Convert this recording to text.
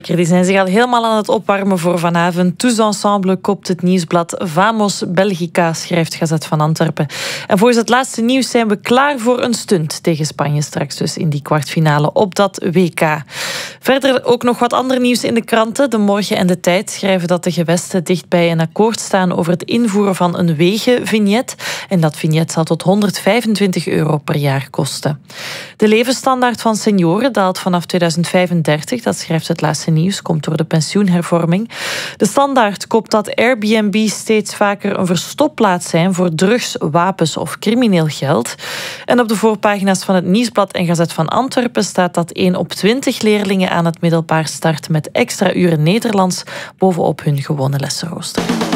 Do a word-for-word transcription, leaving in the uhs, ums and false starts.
Die zijn zich al helemaal aan het opwarmen voor vanavond. Tous ensemble kopt het nieuwsblad. Vamos Belgica, schrijft Gazet van Antwerpen. En volgens het laatste nieuws zijn we klaar voor een stunt tegen Spanje straks dus in die kwartfinale op dat W K. Verder ook nog wat ander nieuws in de kranten. De Morgen en de Tijd schrijven dat de gewesten dicht bij een akkoord staan over het invoeren van een wegenvignet. En dat vignet zal tot honderdvijfentwintig euro per jaar kosten. De levensstandaard van senioren daalt vanaf tweeduizend vijfendertig. Dat schrijft het laatste nieuws, komt door de pensioenhervorming. De Standaard koopt dat Airbnb steeds vaker een verstopplaats zijn voor drugs, wapens of crimineel geld. En op de voorpagina's van het Nieuwsblad en Gazet van Antwerpen staat dat één op twintig leerlingen aan het middelbaar start met extra uren Nederlands bovenop hun gewone lessenrooster.